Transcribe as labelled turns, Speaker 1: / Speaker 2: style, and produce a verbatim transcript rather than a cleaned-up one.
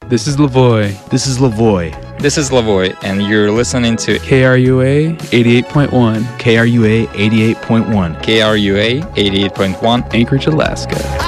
Speaker 1: This is Lavoy.
Speaker 2: This is Lavoy.
Speaker 3: This is Lavoy, and you're listening to
Speaker 1: K R U A eighty-eight point one.
Speaker 2: K R U A eighty-eight point one.
Speaker 3: K R U A eighty-eight point one.
Speaker 1: Anchorage, Alaska.